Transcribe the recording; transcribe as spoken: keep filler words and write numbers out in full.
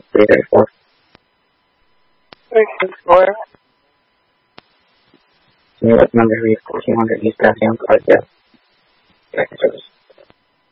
three thirty-four. three thirty-four. New York number three fourteen hundred East Avenue, Clarksdale. Second service.